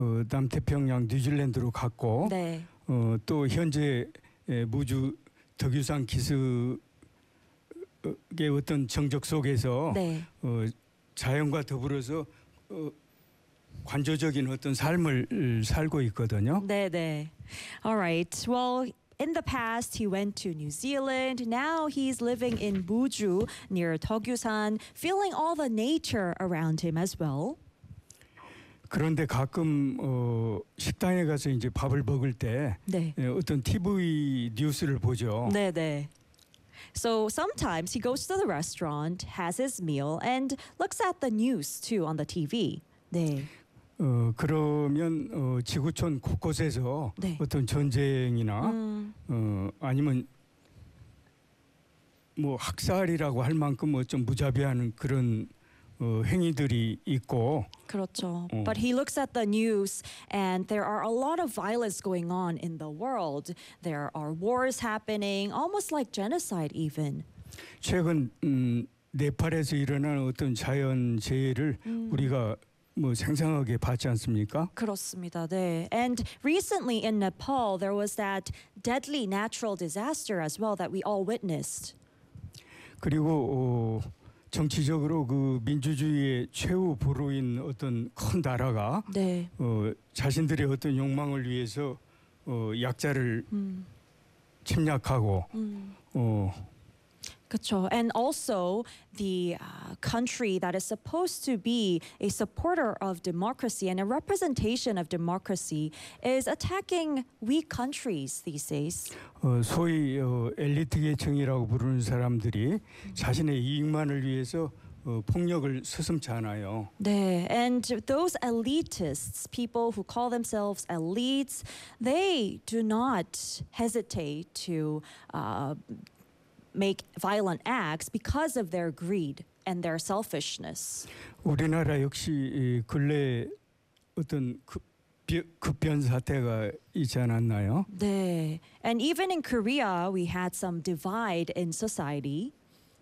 남태평양 뉴질랜드로 갔고 네. 또 현재 무주 덕유산 기슭의 어떤 정적 속에서 네. 자연과 더불어서 관조적인 어떤 삶을 살고 있거든요. 네, 네. All right. Well, in the past, he went to New Zealand. Now he's living in Buju near Togyusan, feeling all the nature around him as well. 그런데 가끔 식당에 가서 이제 밥을 먹을 때 네. 어떤 TV 뉴스를 보죠. 네, 네. So sometimes he goes to the restaurant, has his meal, and looks at the news too on the TV. 네. 그러면 지구촌 곳곳에서 네. 어떤 전쟁이나 아니면 뭐 학살이라고 할 만큼 좀 무자비한 그런 행위들이 있고. 그렇죠. But he looks at the news and there are a lot of violence going on in the world. There are wars happening, almost like genocide even. 최근 네팔에서 일어난 어떤 자연 재해를 우리가 뭐 생생하게 봤지 않습니까? 그렇습니다. 네. And recently in Nepal there was that deadly natural disaster as well that we all witnessed. 그리고 정치적으로 그 민주주의의 최후 보루인 어떤 큰 나라가 네. 자신들의 어떤 욕망을 위해서 약자를 침략하고 그렇죠. And also the country that is supposed to be a supporter of democracy and a representation of democracy is attacking weak countries these days. 소위 엘리트 계층이라고 부르는 사람들이 자신의 이익만을 위해서 폭력을 서슴지 않아요. 네, and those elitists, people who call themselves elites, they do not hesitate to make violent acts because of their greed and their selfishness. 우리나라 역시 근래 어떤 급변 사태가 있지 않았나요? 네, and even in Korea, we had some divide in society.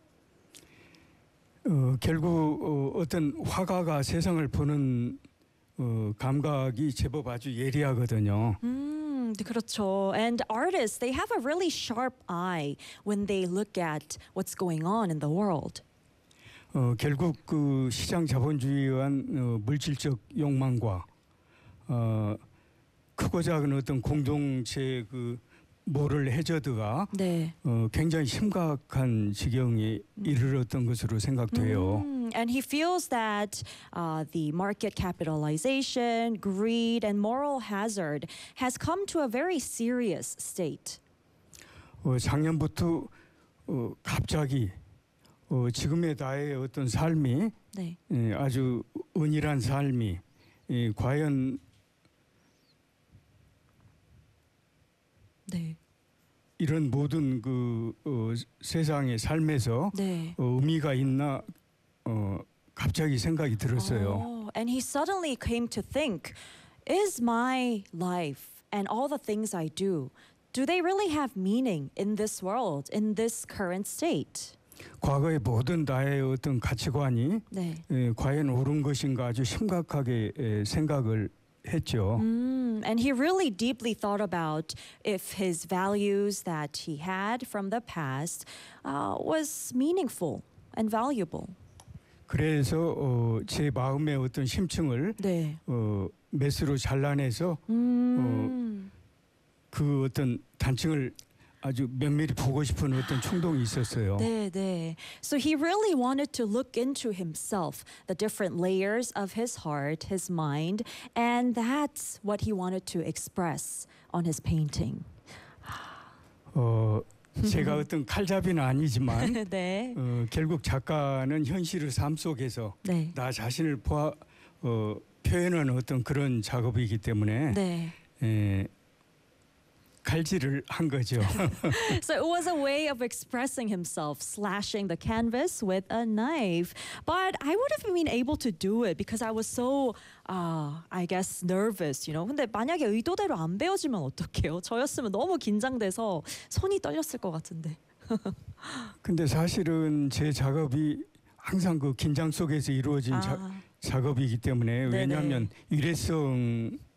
결국 어떤 화가가 세상을 보는 감각이 제법 아주 예리하거든요. 그렇죠. And artists, they have a really sharp eye when they look at what's going on in the world. 결국 그 시장 자본주의에 의한 물질적 욕망과 크고 작은 어떤 공동체 그 모럴 해저드가 네. 굉장히 심각한 지경에 이르렀던 것으로 생각돼요. And he feels that the market capitalization, greed, and moral hazard has come to a very serious state. 작년부터 갑자기 지금의 나의 어떤 삶이 네. 아주 은밀한 삶이 과연 네. 이런 모든 그 세상의 삶에서 네. 의미가 있나 갑자기 생각이 들었어요. Oh, and he suddenly came to think, is my life and all the things I do they really have meaning in this world, in this current state? 과거의 모든 나의 어떤 가치관이 네. 과연 옳은 것인가 아주 심각하게 생각을 했죠. And he really deeply thought about if his values that he had from the past was meaningful and valuable. 그래서 제 마음의 어떤 심층을 네. 메스로 잘라내서 그 어떤 단층을 아주 면밀히 보고 싶은 어떤 충동이 있었어요. 네, 네. So he really wanted to look into himself, the different layers of his heart, his mind, and that's what he wanted to express on his painting. 제가 어떤 칼잡이는 아니지만 네. 결국 작가는 현실의 삶 속에서 네. 나 자신을 표현하는 어떤 그런 작업이기 때문에 네. 칼질을 한 거죠. So it was a way of expressing himself, slashing the canvas with a knife. But I would have been able to do it because I was so, I guess, nervous, you know. 근데 만약에 의도대로 안 배워지면 어떡해요? 저였으면 너무 긴장돼서 손이 떨렸을 것 같은데. 근데 사실은 제 작업이 항상 그 긴장 속에서 이루어진 작업이기 때문에 네네. 왜냐하면 일회성